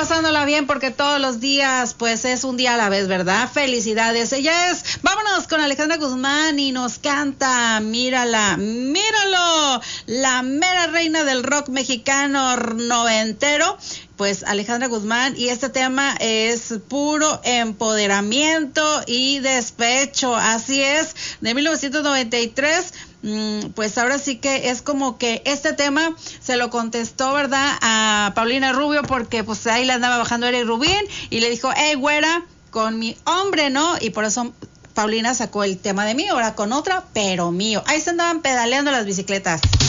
pasándola bien porque todos los días pues es un día a la vez, ¿verdad? Felicidades. Ella es, vámonos con Alejandra Guzmán y nos canta, mírala, míralo, la mera reina del rock mexicano noventero. Pues Alejandra Guzmán, y este tema es puro empoderamiento y despecho, así es, de 1993. Pues ahora sí que es como que este tema se lo contestó, ¿verdad?, a Paulina Rubio, porque pues ahí le andaba bajando Eric Rubín y le dijo, hey güera, con mi hombre, ¿no? Y por eso Paulina sacó el tema de mí, ahora con otra, pero mío. Ahí se andaban pedaleando las bicicletas.